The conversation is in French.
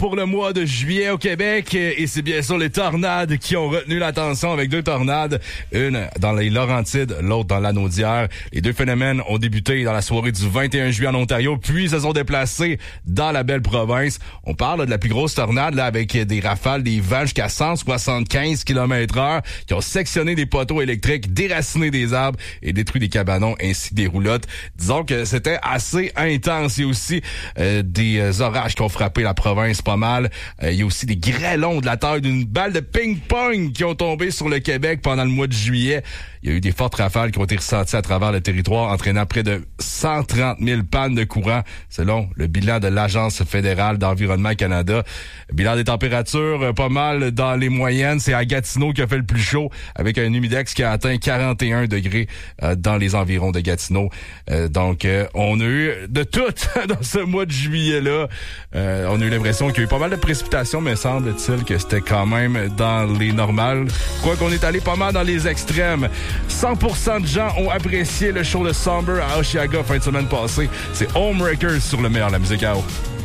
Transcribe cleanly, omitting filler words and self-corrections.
pour le mois de juillet au Québec. Et c'est bien sûr les tornades qui ont retenu l'attention avec 2 tornades. Une dans les Laurentides, l'autre dans l'Anaudière. Les 2 phénomènes ont débuté dans la soirée du 21 juillet en Ontario, puis se sont déplacés dans la belle province. On parle de la plus grosse tornade là, avec des rafales, des vents jusqu'à 175 km/h qui ont sectionné des poteaux électriques, déraciné des arbres et détruit des cabanons ainsi que des roulottes. Disons que c'était assez intense. Il y a aussi des orages qui ont frappé la province pas mal. Il y a aussi des grêlons de la taille d'une balle de ping-pong qui ont tombé sur le Québec pendant le mois de juillet. Il y a eu des fortes rafales qui ont été ressenties à travers le territoire, entraînant près de 130 000 pannes de courant, selon le bilan de l'Agence fédérale d'Environnement Canada. Bilan des températures, pas mal dans les moyennes. C'est à Gatineau qui a fait le plus chaud, avec un humidex qui a atteint 41 degrés dans les environs de Gatineau. Donc, on a eu de tout dans ce mois de juillet-là. On a eu l'impression qu'il y a eu pas mal de précipitations, mais semble-t-il que c'était quand même dans les normales. Quoi qu'on est allé pas mal dans les extrêmes. 100% de gens ont apprécié le show de Somber à Oshiaga fin de semaine passée. C'est Homewreckers sur le meilleur de la musique à eau.